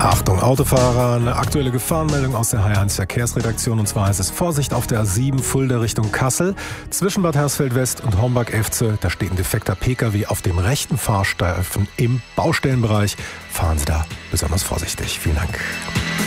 Achtung Autofahrer, eine aktuelle Gefahrenmeldung aus der H1 Verkehrsredaktion, und zwar heißt es Vorsicht auf der A7 Fulda Richtung Kassel. Zwischen Bad Hersfeld West und Homburg-Efze, da steht ein defekter Pkw auf dem rechten Fahrstreifen im Baustellenbereich. Fahren Sie da besonders vorsichtig. Vielen Dank.